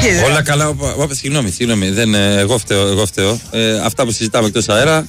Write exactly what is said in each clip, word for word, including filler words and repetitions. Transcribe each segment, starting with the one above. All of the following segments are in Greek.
συνεχίζει. Όλα καλά. Συγγνώμη, συγγνώμη. Δεν, εγώ φταίω. Εγώ φταίω. Ε, αυτά που συζητάμε εκτός αέρα.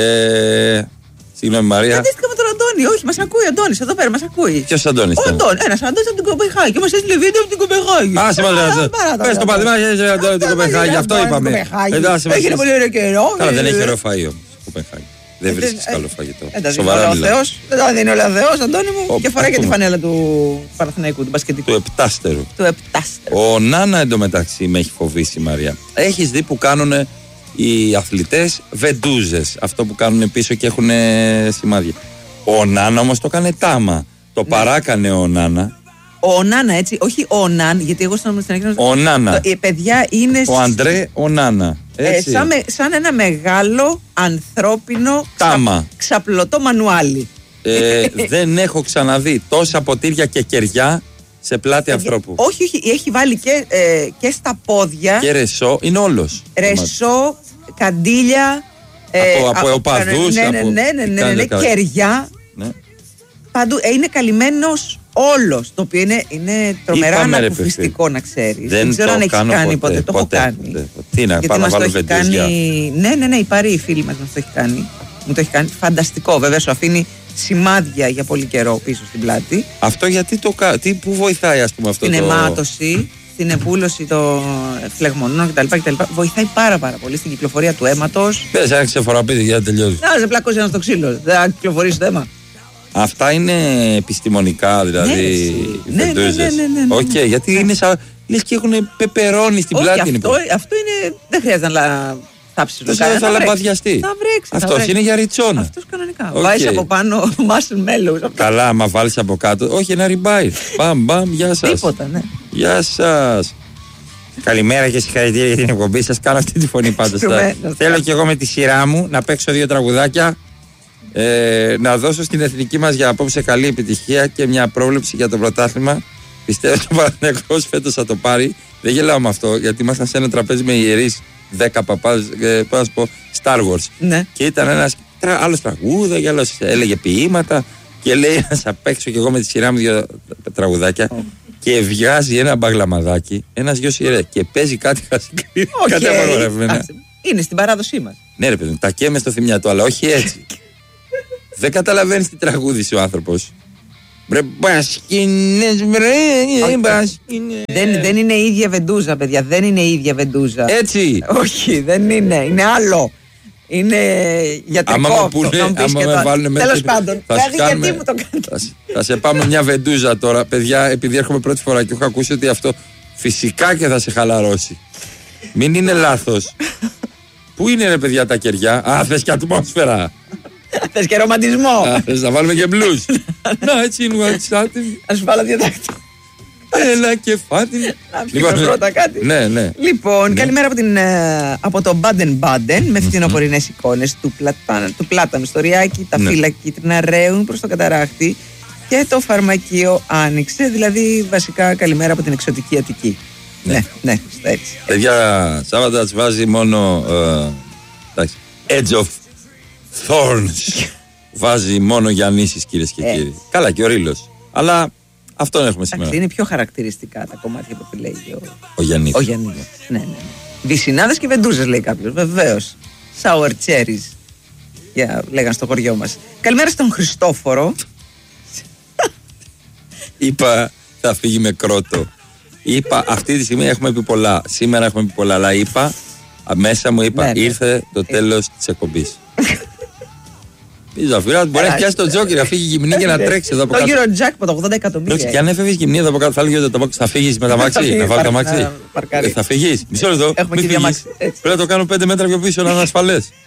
Ε, συγγνώμη, Μαρία. Αντίστοιχα με τον Αντώνη. Όχι, μας ακούει ο Αντώνης. Εδώ πέρα μας ακούει. Ποιος Αντώνης? Ο Αντώνης. Ένας Αντώνης από την Κοπεχάγη. Μας έστειλε βίντεο από την Κοπεχάγη. Α, σημαντικά. Πες το παδιμάκι, είσαι Αντώνη από την Κοπεχάγη. Αυτό είπαμε. Έγινε πολύ ωραίο καιρό. Καλά, δεν έχει ωραίο φαΐ όμως. Κοπεχάγη. Δεν βρίσκεις καλό φαγητό. Σοβαρά μιλάω. Δεν τα δίνει όλα ο Θεός, Αντώνη μου. Και φοράει και τη φανέλα του Παναθηναϊκού, του μπασκετικού. Του επτάστερου. Του επτάστερου. Ο Νάνα εντωμεταξύ με έχει φοβήσει, Μαρία. Έχεις δει που κάνουν οι αθλητές βεντούζες. Αυτό που κάνουν πίσω και έχουν σημάδια. Ο Νάνα όμως το έκανε τάμα. Το ναι. παράκανε ο Νάνα. Ο Νάνα, έτσι, όχι ο Ναν, γιατί εγώ στον ανακοίνωση. Ο Νάνα. Οι παιδιά είναι. Ο Αντρέ, ο Νάνα. Ε, σαν, με, σαν ένα μεγάλο ανθρώπινο τάμα. Ξα, ξαπλωτό μανουάλι. Ε, δεν έχω ξαναδεί τόσα ποτήρια και κεριά σε πλάτη ε, ανθρώπου. Όχι, όχι, έχει βάλει και, ε, και στα πόδια. Και ρεσό, είναι όλος. Ρεσό, καντήλια. Από, ε, από οπαδούς. Ναι, ναι, ναι, ναι, ναι, ναι, ναι, κεριά. Ναι. Παντού, ε, είναι καλυμμένος όλος. Το οποίο είναι, είναι τρομερά ανακουφιστικό, να ξέρεις. Δεν, δεν ξέρω αν έχει κάνει ποτέ. Το έχω κάνει. Ποτέ. Τι να πάω να βάλω βεντούζια. Ναι, ναι, ναι, η Παρή, η φίλη μας μας το έχει κάνει. Μου το έχει κάνει. Φανταστικό. Βέβαια, σου αφήνει σημάδια για πολύ καιρό πίσω στην πλάτη. Αυτό γιατί το κάνει. Πού βοηθάει, ας πούμε, αυτό την το. Την αιμάτωση, την επούλωση των φλεγμονών κτλ, κτλ. Βοηθάει πάρα, πάρα πολύ στην κυκλοφορία του αίματος. Πες, ένα ξεφοραπίδι για να τελειώσει. Να, σε πλακώσει ένα στο ξύλο. Δεν θα κυκλοφορήσει το αίμα. Αυτά είναι επιστημονικά, δηλαδή. Ναι, ναι, ναι, ναι, ναι, ναι. Οκ, okay, γιατί ναι. είναι σαν. Λες και έχουν πεπερώνει στην όχι, πλάτη. Αυτό, αυτό είναι. Δεν χρειάζεται να θάψει το κάνει. Θα λαμπαδιαστεί. Θα βρέξει. Αυτό είναι για ριτσόνα. Αυτό κανονικά. Okay. Βάζει από πάνω muscle mellows. Καλά, άμα βάλει από κάτω. Όχι, ένα ριμπάι. Μπαμ, μπαμ, γεια σα. Τίποτα, ναι. Γεια σα. Καλημέρα και συγχαρητήρια για την εκπομπή σα. Κάνω αυτή τη φωνή πάντως. Θέλω κι εγώ με τη σειρά μου να παίξω δύο τραγουδάκια. Ε, να δώσω στην εθνική μας για απόψε καλή επιτυχία και μια πρόβλεψη για το πρωτάθλημα. Πιστεύω ότι ο Παναθηναϊκός φέτος θα το πάρει. Δεν γελάω με αυτό, γιατί ήμασταν σε ένα τραπέζι με ιερείς δέκα παπάδες, ε, πώς να σου πω, Star Wars. Ναι. Και ήταν ένας τρα, άλλος τραγούδα, και άλλος έλεγε ποίηματα. Και λέει να σα παίξω κι εγώ με τη σειρά μου δύο τραγουδάκια. Oh. Και βγάζει ένα μπαγλαμαδάκι, ένας γιος ιερέα. Και παίζει κάτι χασικρή. Κάτι απαγορευμένο. Είναι στην παράδοσή μας. Ναι, ρε παιδί, τα καίμε στο θυμιατό, αλλά όχι έτσι. Δεν καταλαβαίνεις τι τραγούδισε ο άνθρωπος. Μπρε μπασκίνες, μπρε μπασκίνες. Δεν, δεν είναι η ίδια βεντούζα, παιδιά. Δεν είναι η ίδια βεντούζα. Έτσι. Όχι, δεν είναι. Είναι άλλο. Είναι γιατρικό. Άμα πούνε, άμα με βάλουν μέσα. Τέλος πάντων. Δηλαδή, γιατί μου το κάνετε. Θα, θα σε πάμε μια βεντούζα τώρα, παιδιά, επειδή έρχομαι πρώτη φορά και έχω ακούσει ότι αυτό φυσικά και θα σε χαλαρώσει. Μην είναι λάθος. Πού είναι, ρε παιδιά, τα κεριά? Α, θες και ατμόσφαιρα. Θες και ρομαντισμό. Α, θες να βάλουμε και μπλουζ. Να, έτσι είναι γουατσάτι. Να σου βάλω δύο δάχτυλα. Έλα και φάτι. Να πιω πρώτα κάτι. Ναι, ναι. Λοιπόν, ναι. Καλημέρα από, την, από το Baden Baden με φθινοπορεινές εικόνες του, του Πλάτανου στο Ριάκι, τα ναι. φύλλα κίτρινα ρέουν προς το καταράχτη και το φαρμακείο άνοιξε. Δηλαδή, βασικά, καλημέρα από την εξωτική Αττική. Ναι, ναι, ναι, έτσι. Παιδιά, Σάββατα βάζει μόνο uh, Edge of Thorns. Βάζει μόνο για νήσεις, κυρίες και ε. κύριοι. Καλά, και ο Ρήλος. Αλλά αυτόν έχουμε σήμερα. Είναι πιο χαρακτηριστικά τα κομμάτια που επιλέγει ο, ο Γιάννης. Ο Γιάννης. Ναι, ναι. Βυσσινάδες και βεντούζες, λέει κάποιος. Βεβαίως. Sour cherries. Για, λέγαν στο χωριό μας. Καλημέρα στον Χριστόφορο. Είπα, θα φύγει με κρότο. Είπα, αυτή τη στιγμή έχουμε πει πολλά. Σήμερα έχουμε πει πολλά, αλλά είπα, μέσα μου είπα, ναι, ναι. ήρθε το τέλος της εκπομπής. Η Ζαφυρά μπορεί να πιάσει τον τζόκι, να φύγει γυμνή και να τρέξει εδώ από κάτω. Το γύρο τζακ με το ογδόντα εκατομμύρια. Και αν έφευγες γυμνή εδώ από κάτω, θα έλεγε ότι θα φύγεις με τα μάξι. Να βάλει τα μάξι. Θα φύγεις. Μισό λεπτό. Μην φύγεις. Πρέπει να το κάνω πέντε μέτρα πιο πίσω να είναι ασφαλές.